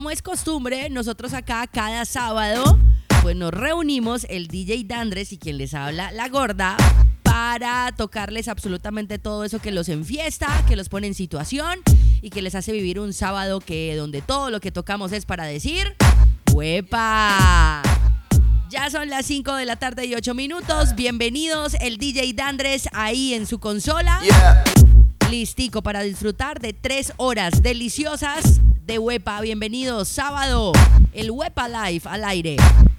Como es costumbre, nosotros acá cada sábado pues nos reunimos el DJ Dandres y quien les habla, la gorda, para tocarles absolutamente todo eso que los enfiesta, que los pone en situación y que les hace vivir un sábado donde todo lo que tocamos es para decir ¡huepa! Ya son las 5 de la tarde y 8 minutos. Bienvenidos, el DJ Dandres ahí en su consola. Listico para disfrutar de 3 horas deliciosas de Huepa. Bienvenidos, sábado, el Huepa Live al aire.